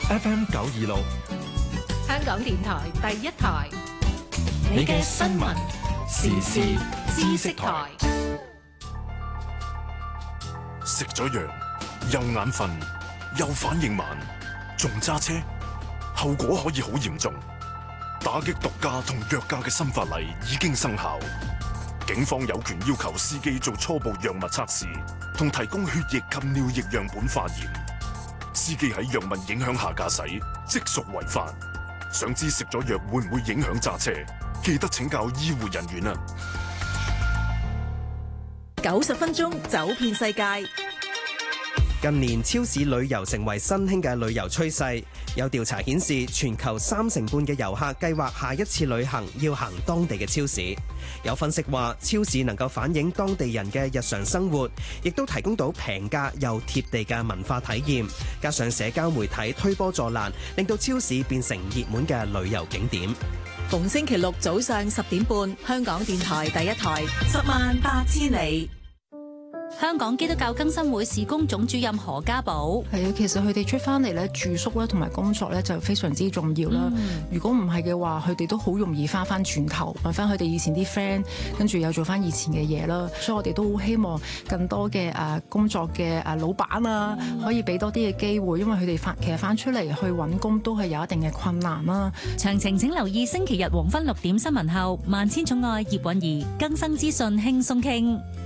FM 926， 香港電台第一台， 你嘅新聞時事知識台。 食咗藥又眼瞓又反應慢，仲揸車，後果可以好嚴重。打擊毒駕同藥駕嘅新法例已經生效，警方有權要求司機做初步藥物測試，同提供血液及尿液樣本化驗。司機喺藥物影響下駕駛，即屬違法。想知食咗藥會唔會影響揸車？記得請教醫護人員啊 ！90分鐘走遍世界。 近年超市旅遊成為新興嘅旅遊趨勢，有調查顯示，全球3成半嘅遊客計劃下一次旅行要行當地嘅超市。有分析話，超市能夠反映當地人嘅日常生活，亦都提供到平價又貼地嘅文化體驗。加上社交媒體推波助瀾，令到超市變成熱門嘅旅遊景點。 逢星期六早上10點半，香港電台第一台108000里。 香港基督教更新會事工總主任何家寶係啊，其實佢哋出翻嚟咧，住宿咧同埋工作咧就非常之重要啦。如果唔係嘅話，佢哋都好容易翻轉頭，揾翻佢哋以前啲 friend， 跟住又做翻以前嘅嘢啦。所以我哋都好希望更多嘅工作嘅老闆啊，可以俾多啲嘅機會，因為佢哋其實翻出嚟去揾工都係有一定嘅困難啦。 詳情請留意星期日黃昏6點新聞後，萬千寵愛葉韻儀更新資訊輕鬆傾。